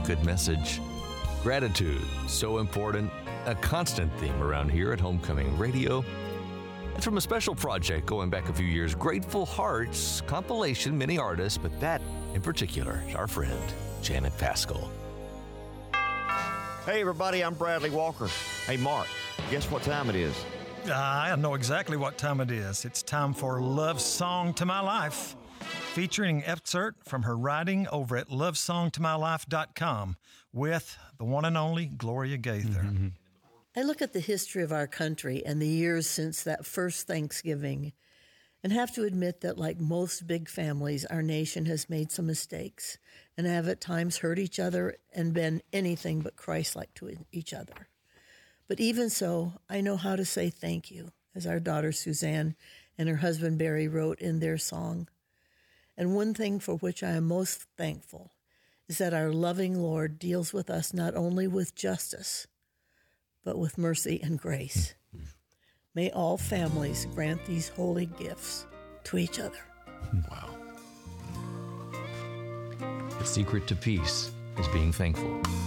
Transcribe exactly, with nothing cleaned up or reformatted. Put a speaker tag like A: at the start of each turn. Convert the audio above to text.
A: good message. Gratitude, so important, a constant theme around here at Homecoming Radio. It's from a special project going back a few years, Grateful Hearts compilation, many artists, but that in particular is our friend, Janet Paschal.
B: Hey everybody, I'm Bradley Walker. Hey Mark, guess what time it is?
C: Uh, I know exactly what time it is. It's time for Love Song to My Life, featuring an excerpt from her writing over at love song to my life dot com with the one and only Gloria Gaither.
D: Mm-hmm. I look at the history of our country and the years since that first Thanksgiving and have to admit that, like most big families, our nation has made some mistakes and have at times hurt each other and been anything but Christ-like to each other. But even so, I know how to say thank you, as our daughter Suzanne and her husband Barry wrote in their song. And one thing for which I am most thankful is that our loving Lord deals with us not only with justice, but with mercy and grace. May all families grant these holy gifts to each other.
A: Wow. The secret to peace is being thankful.